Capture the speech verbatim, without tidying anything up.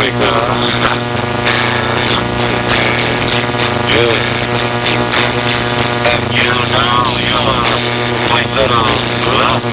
sweet girl. Yeah. And you know you're a sweet little love